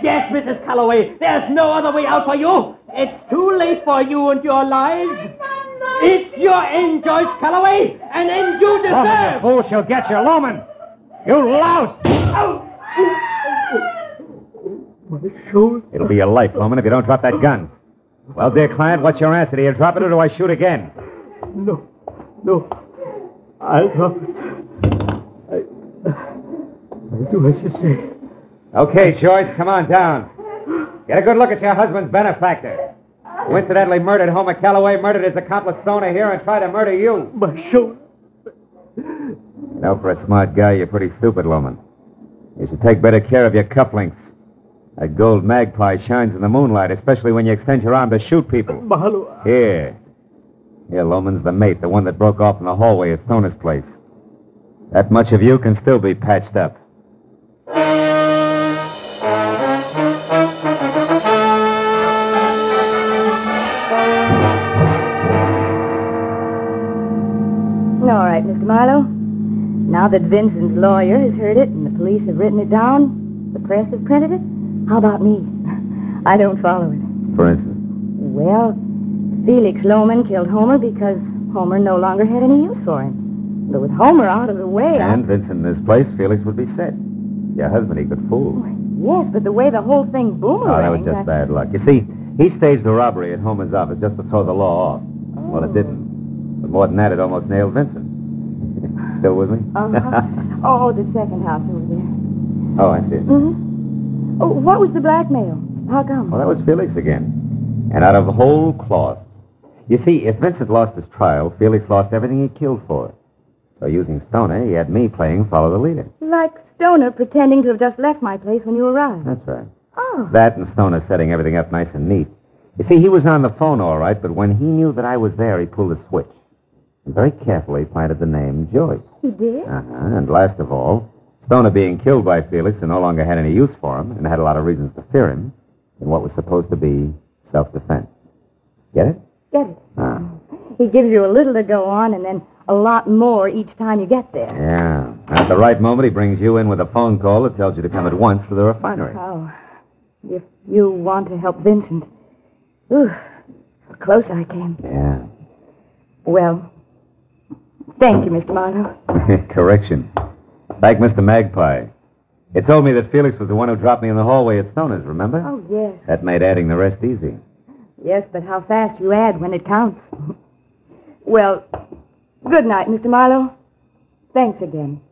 yes, Mrs. Calloway. There's no other way out for you. It's too late for you and your lies. It's your end, Joyce Calloway, an end you deserve. Loman, you fool, she'll get you. Loman! You louse! My shoulder. It'll be your life, Loman, if you don't drop that gun. Well, dear client, what's your answer? Do you drop it or do I shoot again? No. I'll drop it. I'll do as you say. Okay, Joyce, come on down. Get a good look at your husband's benefactor, who incidentally murdered Homer Calloway, murdered his accomplice Stoner here, and tried to murder you. My shoulder. You know, for a smart guy, you're pretty stupid, Loman. You should take better care of your cufflinks. That gold magpie shines in the moonlight, especially when you extend your arm to shoot people. Mahalo. Here, Loman's the mate, the one that broke off in the hallway at Stoner's place. That much of you can still be patched up. All right, Mr. Marlowe. Now that Vincent's lawyer has heard it and the police have written it down, the press have printed it, how about me? I don't follow it. For instance? Well, Felix Loman killed Homer because Homer no longer had any use for him. But with Homer out of the way... And Vincent in his place, Felix would be set. Your husband he could fool. Yes, but the way the whole thing boomeranged... Oh, that was just bad luck. You see, he staged a robbery at Homer's office just to throw the law off. Well, it didn't. But more than that, it almost nailed Vincent. Still with me? Oh, the second house over there. Oh, I see. Mm-hmm. Oh, what was the blackmail? How come? Well, that was Felix again. And out of the whole cloth. You see, if Vincent lost his trial, Felix lost everything he killed for. So using Stoner, he had me playing follow the leader. Like Stoner pretending to have just left my place when you arrived. That's right. Oh. That and Stoner setting everything up nice and neat. You see, he was on the phone all right, but when he knew that I was there, he pulled a switch. And very carefully planted the name Joyce. He did? And last of all, Stoner being killed by Felix and no longer had any use for him and had a lot of reasons to fear him in what was supposed to be self-defense. Get it? Get it. He gives you a little to go on and then a lot more each time you get there. Yeah. At the right moment, he brings you in with a phone call that tells you to come at once to the refinery. Oh, if you want to help Vincent. Ooh, how close I came. Yeah. Well, thank you, Mr. Marlowe. Correction. Thank Mr. Magpie. It told me that Felix was the one who dropped me in the hallway at Stoner's, remember? Oh, yes. That made adding the rest easy. Yes, but how fast you add when it counts. Well, good night, Mr. Marlowe. Thanks again.